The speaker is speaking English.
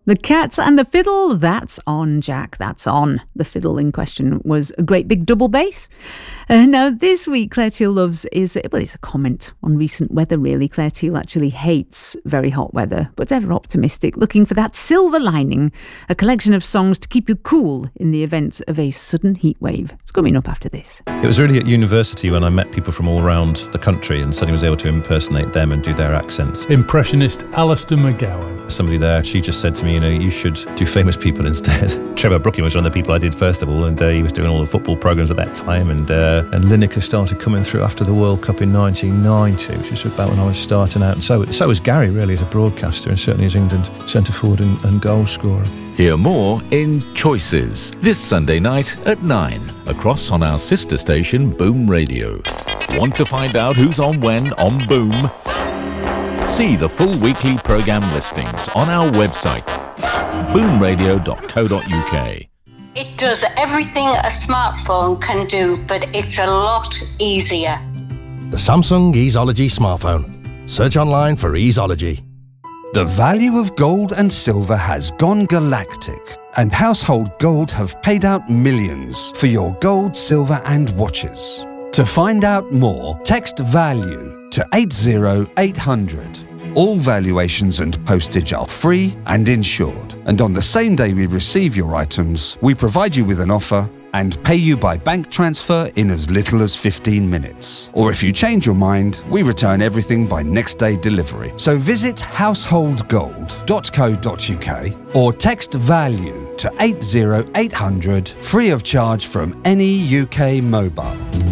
The Cat and the Fiddle, that's on, Jack, that's on. The fiddle in question was a great big double bass. Now, this week, Claire Teal loves it's a comment on recent weather, really. Claire Teal actually hates very hot weather, but ever optimistic, looking for that silver lining, a collection of songs to keep you cool in the event of a sudden heat wave. It's coming up after this. It was really at university when I met people from all around the country and suddenly was able to impersonate them and do their accents. Impressionist Alistair McGowan. Somebody there, she just said to me, you should do famous people instead. Trevor Brooking was one of the people I did first of all, and he was doing all the football programmes at that time, and Lineker started coming through after the World Cup in 1990, which is about when I was starting out. And so was Gary, really, as a broadcaster, and certainly as England centre forward and goal scorer. Hear more in Choices this Sunday night at 9 across on our sister station Boom Radio. Want to find out who's on when on Boom? See the full weekly programme listings on our website, boomradio.co.uk. It does everything a smartphone can do, but it's a lot easier. The Samsung Easeology smartphone. Search online for Easeology. The value of gold and silver has gone galactic, and Household Gold have paid out millions for your gold, silver and watches. To find out more, text VALUE to 80800. All valuations and postage are free and insured, and on the same day we receive your items, we provide you with an offer and pay you by bank transfer in as little as 15 minutes. Or if you change your mind, we return everything by next day delivery. So visit householdgold.co.uk or text VALUE to 80800 free of charge from any UK mobile.